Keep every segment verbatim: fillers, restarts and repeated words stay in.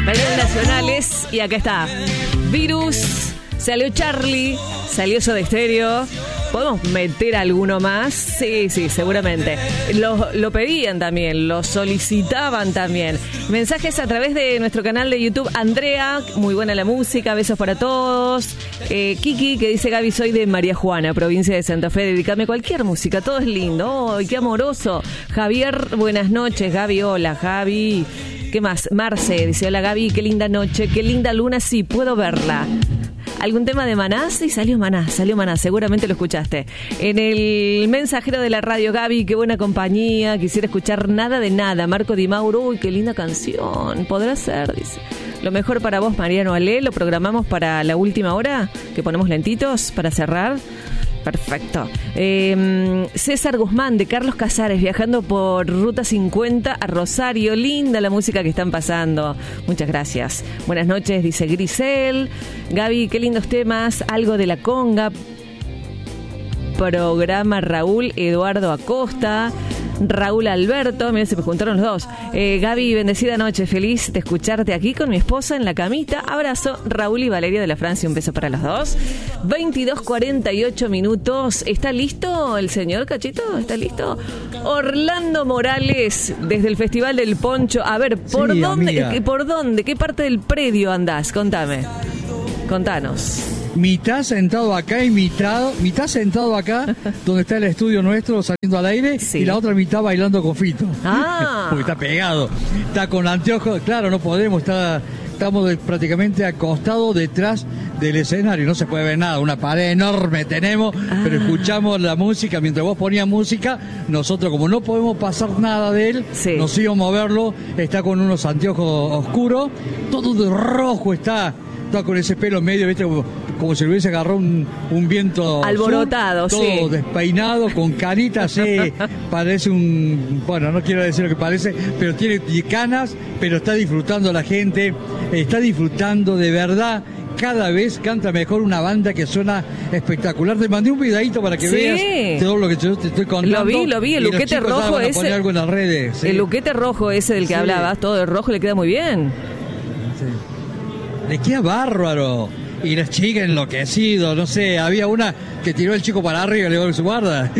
Venían nacionales y acá está. Virus, salió Charlie, salió Soda Stereo. ¿Podemos meter alguno más? Sí, sí, seguramente. Lo, lo pedían también, lo solicitaban también. Mensajes a través de nuestro canal de YouTube. Andrea, muy buena la música, besos para todos. Eh, Kiki, que dice: Gaby, soy de María Juana, provincia de Santa Fe, dedícame cualquier música, todo es lindo. ¡Ay, qué amoroso! Javier, buenas noches. Gaby, hola, Javi. ¿Qué más? Marce, dice: hola, Gaby, qué linda noche, qué linda luna, sí, puedo verla. ¿Algún tema de Maná? Sí, salió Maná, salió Maná, seguramente lo escuchaste. En el mensajero de la radio: Gaby, qué buena compañía, quisiera escuchar Nada de Nada, Marco Di Mauro. Uy, qué linda canción, podrá ser, dice. Lo mejor para vos, Mariano Ale, lo programamos para la última hora, que ponemos lentitos para cerrar. Perfecto. Eh, César Guzmán, de Carlos Casares, viajando por Ruta cincuenta a Rosario. Linda la música que están pasando. Muchas gracias. Buenas noches, dice Grisel. Gaby, qué lindos temas. Algo de la conga. Programa Raúl Eduardo Acosta. Raúl Alberto, mira, se me juntaron los dos. eh, Gaby, bendecida noche, feliz de escucharte aquí con mi esposa en la camita. Abrazo, Raúl y Valeria de la Francia, un beso para los dos. veintidós cuarenta y ocho minutos. ¿Está listo el señor Cachito? ¿Está listo? Orlando Morales, desde el Festival del Poncho. A ver, ¿por sí, dónde? Amiga. ¿Por dónde? ¿Qué parte del predio andás? Contame. Contanos. Mitad sentado acá y mitad, mitad sentado acá, donde está el estudio nuestro saliendo al aire, sí. Y la otra mitad bailando con Fito. Ah. Porque está pegado, está con anteojos, claro, no podemos, está, estamos de, prácticamente acostados detrás del escenario, no se puede ver nada, una pared enorme tenemos, ah. Pero escuchamos la música, mientras vos ponías música, nosotros como no podemos pasar nada de él, sí. Nos íbamos a verlo, está con unos anteojos oscuros, todo de rojo está. Está con ese pelo medio, ¿viste? Como, como si le hubiese agarrado un, un viento alborotado, sur, todo sí. Despeinado, con canitas, sí. Parece un... Bueno, no quiero decir lo que parece, pero tiene canas, pero está disfrutando la gente, está disfrutando de verdad. Cada vez canta mejor una banda que suena espectacular. Te mandé un videíto para que sí. Veas todo lo que yo te estoy contando. Lo vi, lo vi, el luquete rojo ese. Poner algo en las redes, ¿sí? El luquete rojo ese del que sí. Hablabas, todo de rojo, le queda muy bien. Sí. Le queda bárbaro. Y las chicas enloquecidos, no sé, había una que tiró el chico para arriba y le dijo: su guarda.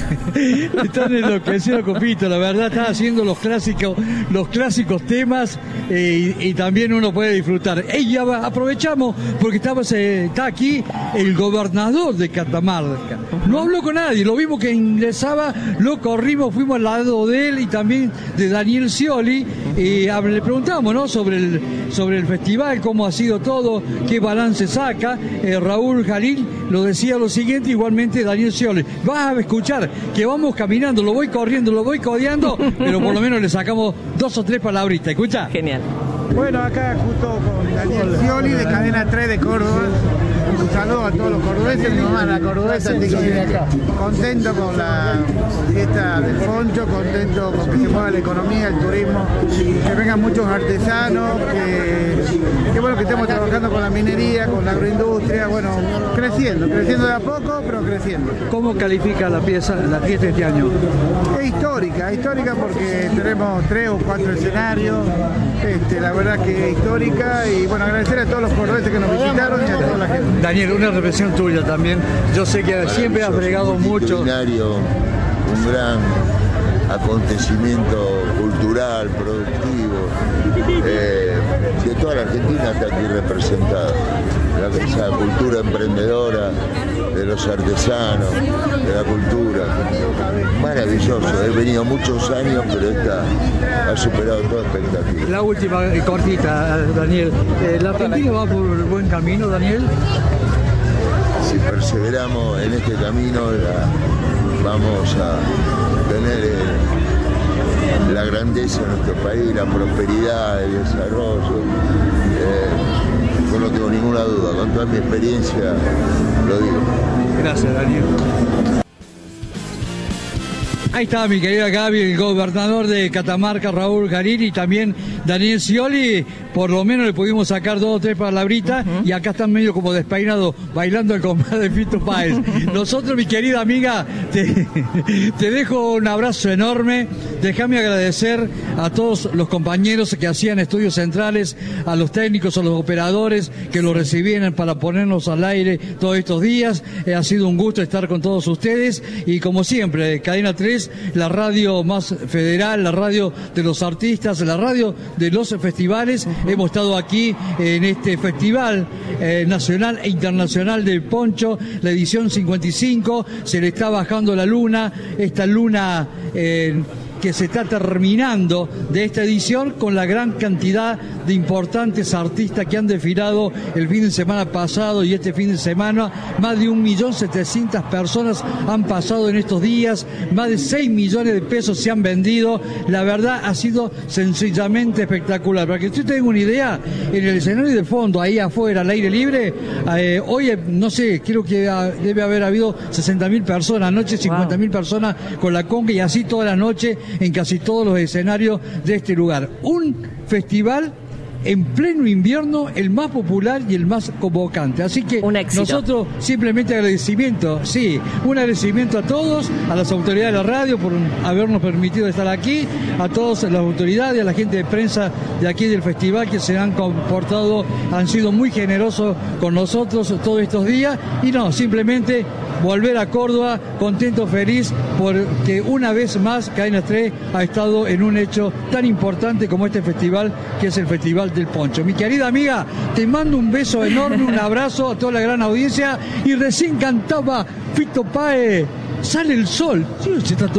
Están enloquecidos con Fito, la verdad, está haciendo los clásicos, los clásicos temas, eh, y, y también uno puede disfrutar. Ella va, aprovechamos porque estamos, eh, está aquí el gobernador de Catamarca. No habló con nadie, lo vimos que ingresaba, lo corrimos, fuimos al lado de él y también de Daniel Scioli, y eh, le preguntamos, ¿no? sobre el, sobre el festival, cómo ha sido todo, qué balance saca. eh, Raúl Jalil lo decía lo siguiente, igualmente Daniel Scioli: vas a escuchar que vamos caminando, lo voy corriendo, lo voy codeando, pero por lo menos le sacamos dos o tres palabritas. ¿Escucha? Genial. Bueno, acá justo con Daniel Scioli de Cadena tres de Córdoba. Un saludo a todos los cordobeses, mi mamá la cordobesa, así que contento con la fiesta del Poncho, contento con que se mueva la economía, el turismo, que vengan muchos artesanos, que, que bueno que estemos trabajando con la minería, con la agroindustria, bueno, creciendo, creciendo de a poco, pero creciendo. ¿Cómo califica la pieza, la fiesta de este año? Es histórica, histórica porque tenemos tres o cuatro escenarios, este, la verdad que es histórica, y bueno, agradecer a todos los cordobeses que nos visitaron y a toda la gente. Daniel, una reflexión tuya también. Yo sé que siempre has bregado mucho. Un gran acontecimiento cultural, productivo, eh, que toda la Argentina está aquí representada. La, esa cultura emprendedora de los artesanos, de la cultura. Maravilloso, he venido muchos años, pero esta ha superado toda expectativa. La última, eh, cortita, Daniel. Eh, ¿La Argentina va por buen camino, Daniel? Si perseveramos en este camino, la, vamos a tener el, la grandeza de nuestro país, la prosperidad, el desarrollo. Eh, yo no tengo ninguna duda, con toda mi experiencia lo digo. Gracias, Daniel. Ahí está mi querida Gaby, el gobernador de Catamarca, Raúl Jalil, y también Daniel Scioli. Por lo menos le pudimos sacar dos o tres palabritas, uh-huh. Y acá están medio como despeinados, bailando el compás de Fito Páez. Nosotros, mi querida amiga, te, te dejo un abrazo enorme. déjame agradecer a todos los compañeros que hacían estudios centrales, a los técnicos, a los operadores que lo recibían para ponernos al aire todos estos días. Eh, ha sido un gusto estar con todos ustedes y como siempre, Cadena tres, la radio más federal, la radio de los artistas, la radio de los festivales. Uh-huh. Hemos estado aquí en este festival eh, nacional e internacional del Poncho, la edición cincuenta y cinco, se le está bajando la luna, esta luna eh, que se está terminando de esta edición con la gran cantidad de importantes artistas que han desfilado el fin de semana pasado y este fin de semana. Más de un millón setecientas personas han pasado en estos días, más de seis millones de pesos se han vendido. La verdad ha sido sencillamente espectacular. Para que usted tenga una idea, en el escenario de fondo, ahí afuera, al aire libre, eh, hoy, no sé, creo que ha, debe haber habido sesenta mil personas, anoche cincuenta mil wow. personas con la conga y así toda la noche en casi todos los escenarios de este lugar. Un festival en pleno invierno, el más popular y el más convocante. Así que nosotros simplemente agradecimiento, sí, un agradecimiento a todos, a las autoridades de la radio por habernos permitido estar aquí, a todas las autoridades, a la gente de prensa de aquí del festival que se han comportado, han sido muy generosos con nosotros todos estos días y no, simplemente volver a Córdoba contento, feliz, porque una vez más Cadena tres ha estado en un hecho tan importante como este festival, que es el Festival del Poncho. Mi querida amiga, te mando un beso enorme, un abrazo a toda la gran audiencia, y recién cantaba Fito Páez, Sale el Sol. Sí, se está